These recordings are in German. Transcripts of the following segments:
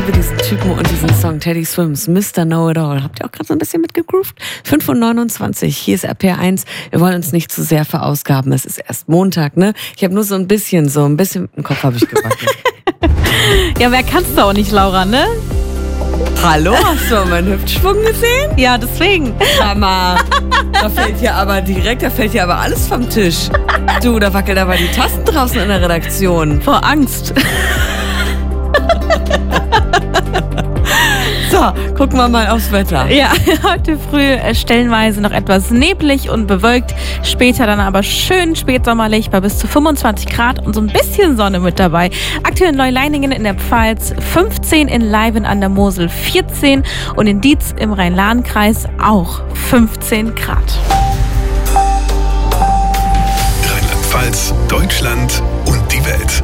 liebe diesen Typen und diesen Song Teddy Swims, Mr. Know-It-All. Habt ihr auch gerade so ein bisschen mitgegroovt? 5:29 Uhr, hier ist RPR1. Wir wollen uns nicht zu sehr verausgaben. Es ist erst Montag, ne? Ich habe nur so ein bisschen im Kopf habe ich gewackelt. Ja, wer kannst du auch nicht, Laura, ne? Hallo, hast du meinen Hüftschwung gesehen? Ja, deswegen. Mama, da fällt ja aber alles vom Tisch. Du, da wackelt aber die Tassen draußen in der Redaktion. Vor Angst. So, gucken wir mal aufs Wetter. Ja, heute früh stellenweise noch etwas neblig und bewölkt. Später dann aber schön spätsommerlich bei bis zu 25 Grad und so ein bisschen Sonne mit dabei. Aktuell in Neuleiningen in der Pfalz 15, in Leiven an der Mosel 14 und in Dietz im Rhein-Lahn-Kreis auch 15 Grad. Rheinland-Pfalz, Deutschland und die Welt.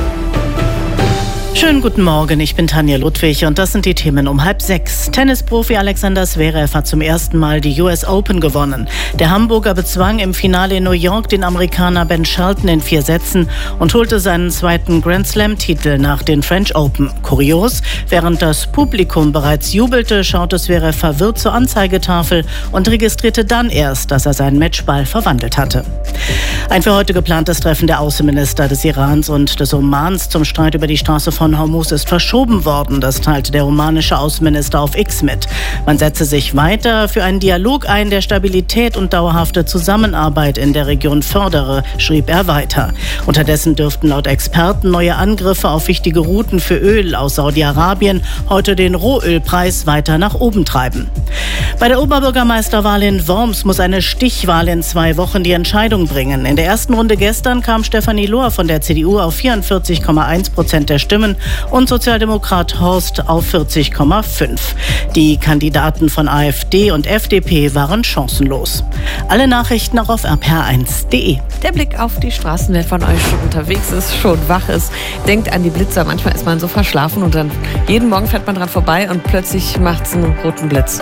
Schönen guten Morgen, ich bin Tanja Ludwig und das sind die Themen um 5:30. Tennisprofi Alexander Zverev hat zum ersten Mal die US Open gewonnen. Der Hamburger bezwang im Finale in New York den Amerikaner Ben Shelton in 4 Sätzen und holte seinen zweiten Grand Slam-Titel nach den French Open. Kurios, während das Publikum bereits jubelte, schaute Zverev verwirrt zur Anzeigetafel und registrierte dann erst, dass er seinen Matchball verwandelt hatte. Ein für heute geplantes Treffen der Außenminister des Irans und des Omans zum Streit über die Straße von Hormuz ist verschoben worden. Das teilte der omanische Außenminister auf X mit. Man setze sich weiter für einen Dialog ein, der Stabilität und dauerhafte Zusammenarbeit in der Region fördere, schrieb er weiter. Unterdessen dürften laut Experten neue Angriffe auf wichtige Routen für Öl aus Saudi-Arabien heute den Rohölpreis weiter nach oben treiben. Bei der Oberbürgermeisterwahl in Worms muss eine Stichwahl in 2 Wochen die Entscheidung bringen. In der ersten Runde gestern kam Stefanie Lohr von der CDU auf 44,1% der Stimmen und Sozialdemokrat Horst auf 40,5%. Die Kandidaten von AfD und FDP waren chancenlos. Alle Nachrichten auch auf rpr1.de. Der Blick auf die Straßen, wer von euch schon unterwegs ist, schon wach ist, denkt an die Blitzer. Manchmal ist man so verschlafen und dann jeden Morgen fährt man dran vorbei und plötzlich macht es einen roten Blitz.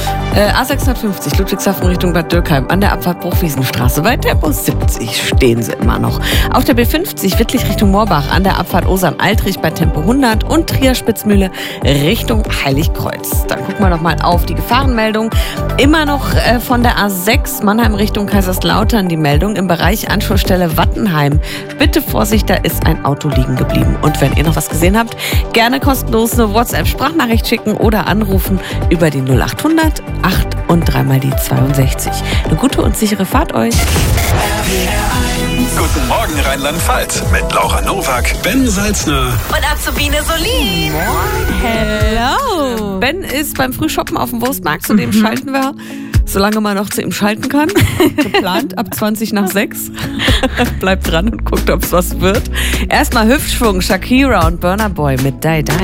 A650 Ludwigshafen Richtung Bad Dürkheim an der Abfahrt Bruchwiesenstraße. Bei Tempo 70 stehen sie immer noch. Auf der B50 Wittlich Richtung Moorbach an der Abfahrt Osam-Altrich bei Tempo 100 und Trier-Spitzmühle Richtung Heiligkreuz. Dann gucken wir noch mal auf die Gefahrenmeldung. Immer noch von der A6 Mannheim Richtung Kaiserslautern die Meldung im Bereich Anschlussstelle Wattenheim. Bitte Vorsicht, da ist ein Auto liegen geblieben. Und wenn ihr noch was gesehen habt, gerne kostenlos eine WhatsApp-Sprachnachricht schicken oder anrufen über die 0800 8 und 3 mal die 62. Eine gute und sichere Fahrt euch. Guten Morgen Rheinland-Pfalz mit Laura Nowak, Ben Salzner Und Azubine Solin. Hello. Ben ist beim Frühshoppen auf dem Wurstmarkt, zu dem schalten wir, solange man noch zu ihm schalten kann. Geplant ab 6:20. Bleibt dran und guckt, ob es was wird. Erstmal Hüftschwung, Shakira und Burna Boy mit Die Die.